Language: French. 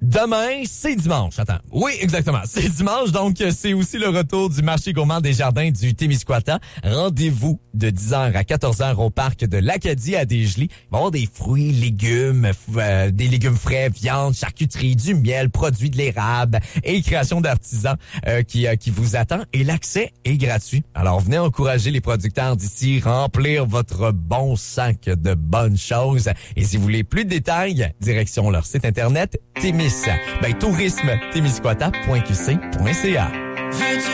Demain, c'est dimanche. Attends. Oui, exactement. C'est dimanche, donc c'est aussi le retour du marché gourmand des jardins du Témiscouata. Rendez-vous de 10h à 14h au parc de l'Acadie à Desjely. Il va y avoir des fruits, légumes, des légumes frais, viande, charcuterie, du miel, produits de l'érable et création d'artisans qui vous attend. Et l'accès est gratuit. Alors, venez encourager les producteurs d'ici, remplir votre bon sac de bonnes choses. Et si vous voulez plus de détails, direction leur site internet tourisme-témiscouata.qc.ca.